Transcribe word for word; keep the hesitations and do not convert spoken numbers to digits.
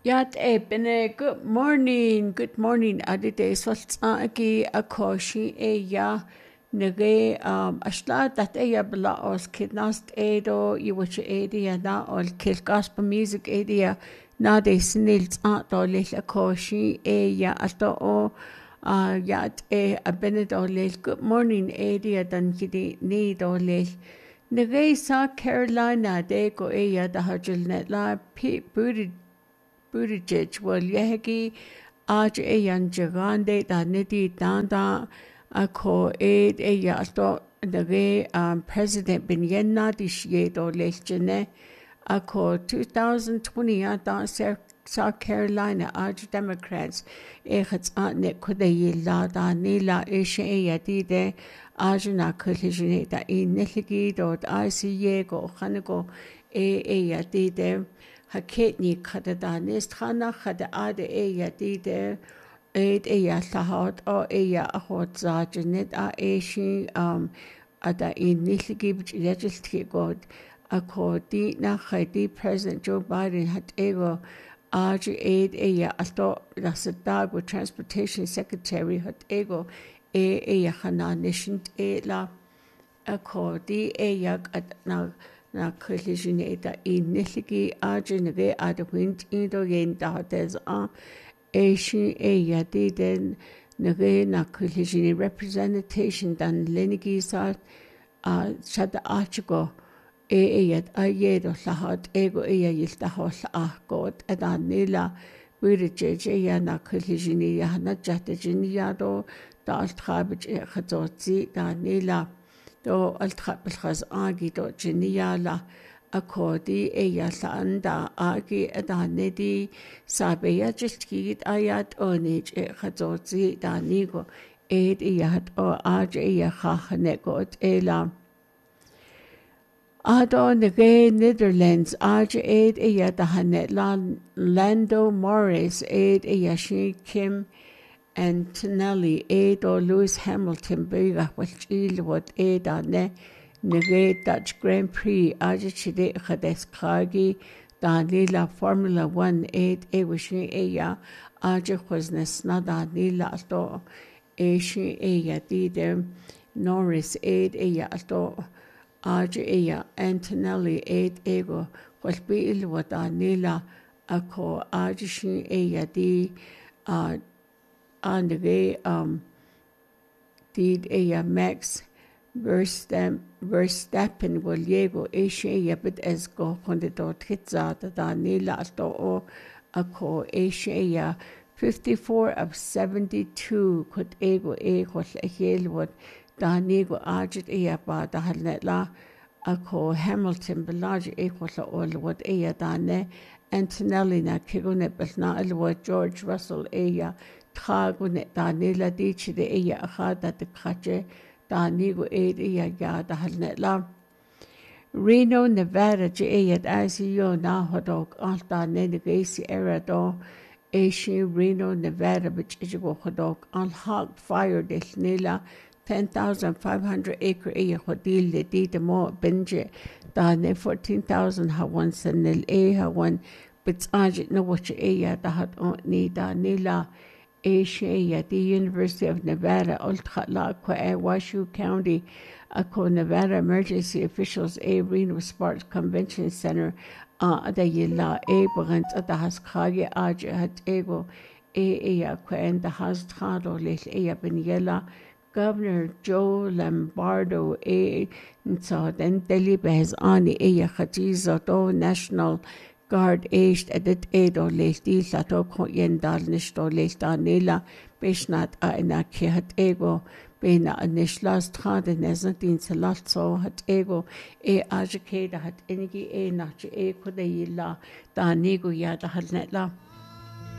Yat e bene good morning, good morning. Adite soltsaaki akoshi e ya nege um ashla that e ya bla os kidnast edo you which edi ya na ol kil gospel music edi ya na de snils at do lil akoshi e ya ato o uh yat e abene do lil good morning edi ya dan kidi ni do lil nege South Carolina de go e ya da hajil net la pi booted Buttigieg wal yehegi aj e yan jagande da niti danda ako ed e ya to nage um, President Benyenna di shiedo lechene ako twenty twenty ya da South Carolina aj Democrats e khats ne kude yilla da nila e she ya di de aj na khlijine da in neligi dot I C ye go khango e e ya di de Haketni kadada nistkhana khada ade e ya dide ed e ya lahat o e ya ahot zajenet a e shi um ada in nilgib legislative god akodi na khadi President Joe Biden hat ego aj ed e ya alto rasadag with Transportation Secretary hat ego e e ya khana nishint e la akodi e ya na na collision da in nilgi arjinage at wind indo yen da des a ashi e yadi den nage na collision representation dan lenigi sa a shad archigo e e yad a yedo lahat ego e yilta hol a god adan nila buri jeje ya na collision ya na jate jinia do da altrabj khazoti da nila do altrabl khaz agi do jinia la akodi e ya anda agi adanedi sabeya jiltkid ayat onij e khazoti da nigo ed yat o aj e khahne got ela ado nege Netherlands aj ed e ya dahane Lando Morris ed e yashi Kim Antonelli ed or Lewis Hamilton bega wachil what ed ane nege Dutch Grand Prix ajachide khades khagi dani la Formula One ed e wishi e ya aj khosnes na dani la to e shi e ya dide Norris ed e ya to aj e ya Antonelli ed ego khosbil what dani la ako aj shi e ya di uh and the um did a Max Verstappen Verstappen will yego Asia but as go on the dot hitza da nila to o ako Asia fifty-four of seventy-two could ego e hol hel what da nego ajit e ba da halnetla ako Hamilton belage e hol all what e da ne Antonelli na kigone belna al what George Russell e Tragunet Danila dici de eya ahada de kache Danigo ed eya yada halnetla Reno, Nevada je eyad asio na hodog alta nenegasi era do Ashi Reno, Nevada which ijigo hodog al hog fire de nila ten thousand five hundred acre eya hodil de di de mo benje dane fourteen thousand hawan sanil e hawan bits ajit no wacha eya da had on ni da nila Asia, the University of Nevada, Ultra Washoe County, Ako Nevada emergency officials a Reno Sports Convention Center, uh, the Yilla a Brent at the Haskage Aj at Ego, a a and the Hastrado Lit a Benyella, Governor Joe Lombardo a so then Delibes on the a Khatizo National Guard aged edit edo lehti sato koyen dalnisto lehta nela beshnat a inaki hat ego bena anishlas trade nezatin salatso hat ego e ajikeda hat enigi e nachi e kodayilla da nigo yada hat netla